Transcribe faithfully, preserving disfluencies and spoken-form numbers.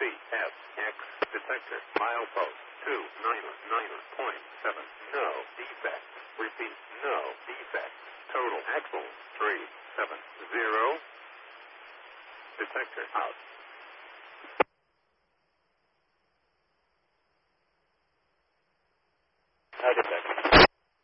F, X, detector, milepost, two nine nine point seven, no defect. Repeat, no defect. Total axle, three seven zero. Detector out.